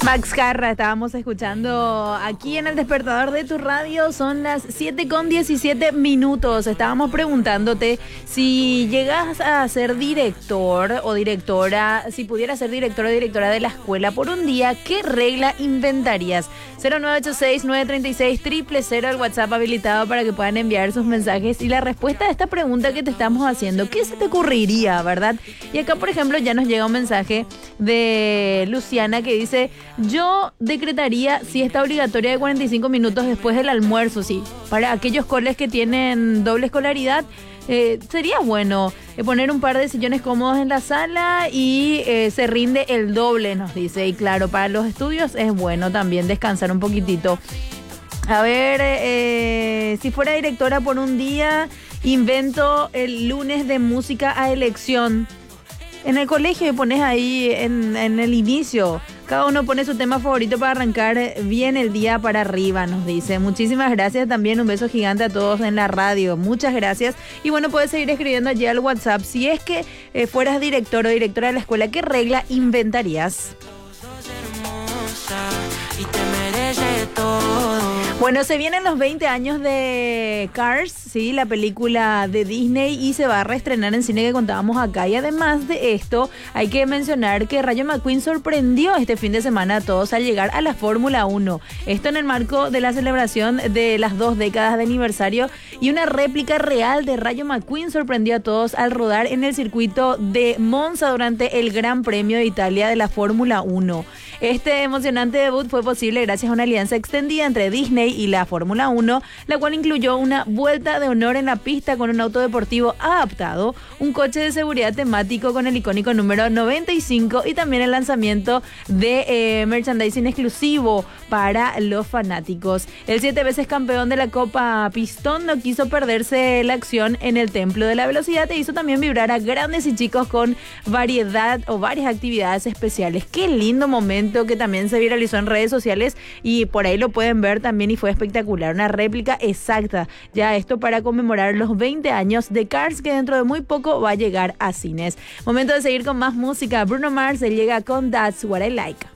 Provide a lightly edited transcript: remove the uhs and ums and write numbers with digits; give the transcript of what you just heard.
Max Carra, estábamos escuchando aquí en el despertador de tu radio. Son las 7:17. Estábamos preguntándote si llegas a ser director o directora, si pudieras ser director o directora de la escuela por un día, ¿qué regla inventarías? 0986-936-000, el WhatsApp habilitado para que puedan enviar sus mensajes. Y la respuesta a esta pregunta que te estamos haciendo, ¿qué se te ocurriría, verdad? Y acá, por ejemplo, ya nos llega un mensaje de Luciana que dice: yo decretaría siesta obligatoria de 45 minutos después del almuerzo, sí. Para aquellos coles que tienen doble escolaridad, sería bueno poner un par de sillones cómodos en la sala y se rinde el doble, nos dice. Y claro, para los estudios es bueno también descansar un poquitito. A ver, si fuera directora por un día, invento el lunes de música a elección. En el colegio pones ahí en el inicio, cada uno pone su tema favorito para arrancar bien el día para arriba, nos dice. Muchísimas gracias también, un beso gigante a todos en la radio, muchas gracias. Y bueno, puedes seguir escribiendo allí al WhatsApp. Si es que fueras director o directora de la escuela, ¿qué regla inventarías? Y te mereces todo. Bueno, se vienen los 20 años de Cars, sí, la película de Disney, y se va a reestrenar en cine, que contábamos acá. Y además de esto, hay que mencionar que Rayo McQueen sorprendió este fin de semana a todos al llegar a la Fórmula 1. Esto en el marco de la celebración de las 2 décadas de aniversario, y una réplica real de Rayo McQueen sorprendió a todos al rodar en el circuito de Monza durante el Gran Premio de Italia de la Fórmula 1. Este emocionante debut fue posible gracias a una alianza extendida entre Disney y la Fórmula 1, la cual incluyó una vuelta de honor en la pista con un auto deportivo adaptado, un coche de seguridad temático con el icónico número 95 y también el lanzamiento de merchandising exclusivo para los fanáticos. El 7 veces campeón de la Copa Pistón no quiso perderse la acción en el Templo de la Velocidad e hizo también vibrar a grandes y chicos con variedad o varias actividades especiales. Qué lindo momento que también se viralizó en redes sociales y por ahí lo pueden ver también, y fue espectacular, una réplica exacta. Ya esto para conmemorar los 20 años de Cars, que dentro de muy poco va a llegar a cines. Momento de seguir con más música. Bruno Mars llega con That's What I Like.